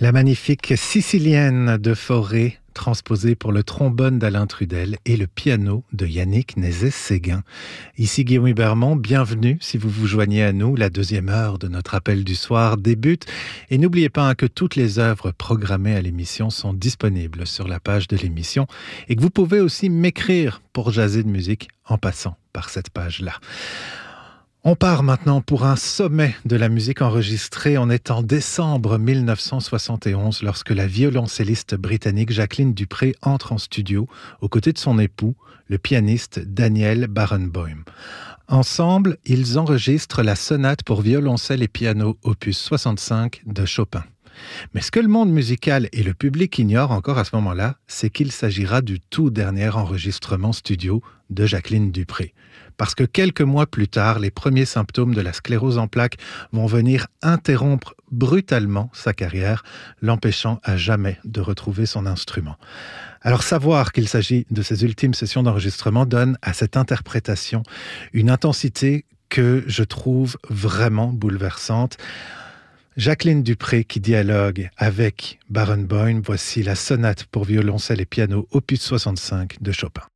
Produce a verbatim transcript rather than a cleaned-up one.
La magnifique Sicilienne de Fauré, transposée pour le trombone d'Alain Trudel et le piano de Yannick Nézet-Séguin. Ici Guillaume Hubermont, bienvenue si vous vous joignez à nous. La deuxième heure de notre appel du soir débute. Et n'oubliez pas hein, que toutes les œuvres programmées à l'émission sont disponibles sur la page de l'émission et que vous pouvez aussi m'écrire pour jaser de musique en passant par cette page-là. On part maintenant pour un sommet de la musique enregistrée. On est en décembre mille neuf cent soixante et onze lorsque la violoncelliste britannique Jacqueline du Pré entre en studio aux côtés de son époux, le pianiste Daniel Barenboim. Ensemble, ils enregistrent la sonate pour violoncelle et piano opus soixante-cinq de Chopin. Mais ce que le monde musical et le public ignorent encore à ce moment-là, c'est qu'il s'agira du tout dernier enregistrement studio de Jacqueline du Pré. Parce que quelques mois plus tard, les premiers symptômes de la sclérose en plaques vont venir interrompre brutalement sa carrière, l'empêchant à jamais de retrouver son instrument. Alors savoir qu'il s'agit de ces ultimes sessions d'enregistrement donne à cette interprétation une intensité que je trouve vraiment bouleversante. Jacqueline du Pré qui dialogue avec Barenboim, voici la sonate pour violoncelle et piano opus soixante-cinq de Chopin.